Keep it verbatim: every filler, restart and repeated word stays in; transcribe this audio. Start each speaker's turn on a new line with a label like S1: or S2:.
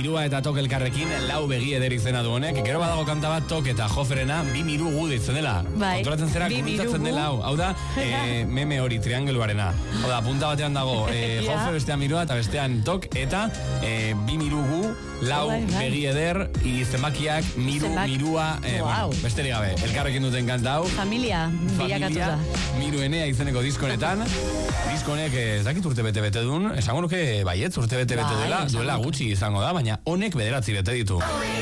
S1: Mirua eta Tok elkarrekin lau begi eder izena du honek. Gero badago kanta bat Tok eta Joferena bi miru gu deitzen dela.
S2: Bai.
S1: Konturatzen zera, gurutzatzen dela hau. Hau da, e, meme hori, triangeluarena. Hau da, punta batean dago e, Jofer, bestean Mirua eta bestean Tok, eta e, bi miru gu, lau
S2: bai, bai.
S1: begi eder, zenbakiak, miru,
S2: Zenbak...
S1: mirua, e,
S2: wow.
S1: bueno, besterik gabe, elkarrekin duten kanta hau.
S2: Familia, bilakatu da.
S1: Miru enea izeneko diskonetan. Diskonek ez dakit urte bete-bete duen, esango nuke baietz urte bete-bete duela, duela gutxi izango da, baina honek bederatzi bete ditu.